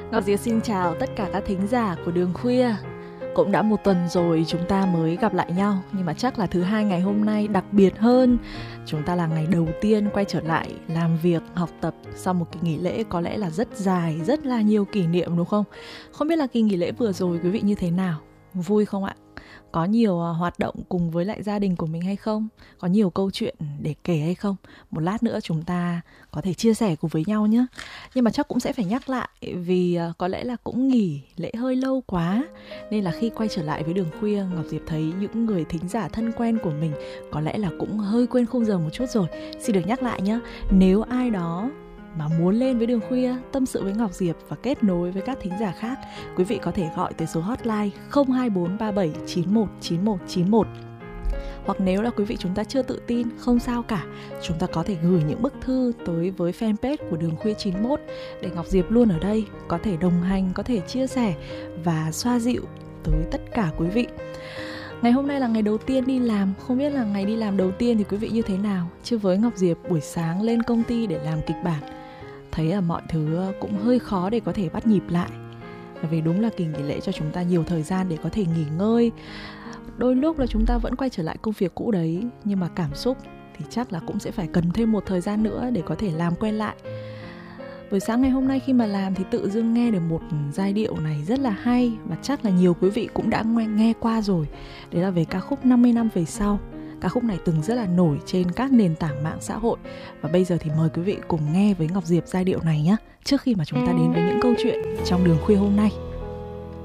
Ngọc Diệp xin chào tất cả các thính giả của Đường Khuya. Cũng đã một tuần rồi chúng ta mới gặp lại nhau, nhưng mà chắc là thứ hai ngày hôm nay đặc biệt hơn. Chúng ta là ngày đầu tiên quay trở lại làm việc, học tập sau một kỳ nghỉ lễ có lẽ là rất dài, rất là nhiều kỷ niệm đúng không? Không biết là kỳ nghỉ lễ vừa rồi quý vị như thế nào? Vui không ạ? Có nhiều hoạt động cùng với lại gia đình của mình hay không? Có nhiều câu chuyện để kể hay không? Một lát nữa chúng ta có thể chia sẻ cùng với nhau nhé. Nhưng mà chắc cũng sẽ phải nhắc lại vì có lẽ là cũng nghỉ lễ hơi lâu quá. Nên là khi quay trở lại với Đường Khuya, Ngọc Diệp thấy những người thính giả thân quen của mình có lẽ là cũng hơi quên khung giờ một chút rồi. Xin được nhắc lại nhé, nếu ai đó mà muốn lên với Đường Khuya, tâm sự với Ngọc Diệp và kết nối với các thính giả khác, quý vị có thể gọi tới số hotline 02437919191. Hoặc nếu là quý vị chúng ta chưa tự tin, không sao cả, chúng ta có thể gửi những bức thư tới với fanpage của Đường Khuya 91 để Ngọc Diệp luôn ở đây, có thể đồng hành, có thể chia sẻ và xoa dịu tới tất cả quý vị. Ngày hôm nay là ngày đầu tiên đi làm, không biết là ngày đi làm đầu tiên thì quý vị như thế nào? Chứ với Ngọc Diệp buổi sáng lên công ty để làm kịch bản, thấy là mọi thứ cũng hơi khó để có thể bắt nhịp lại. Vì đúng là kỳ nghỉ lễ cho chúng ta nhiều thời gian để có thể nghỉ ngơi. Đôi lúc là chúng ta vẫn quay trở lại công việc cũ đấy, nhưng mà cảm xúc thì chắc là cũng sẽ phải cần thêm một thời gian nữa để có thể làm quen lại. Buổi sáng ngày hôm nay khi mà làm thì tự dưng nghe được một giai điệu này rất là hay, và chắc là nhiều quý vị cũng đã nghe qua rồi. Đấy là về ca khúc 50 năm về sau. Ca khúc này từng rất là nổi trên các nền tảng mạng xã hội. Và bây giờ thì mời quý vị cùng nghe với Ngọc Diệp giai điệu này nhé, trước khi mà chúng ta đến với những câu chuyện trong Đường Khuya hôm nay.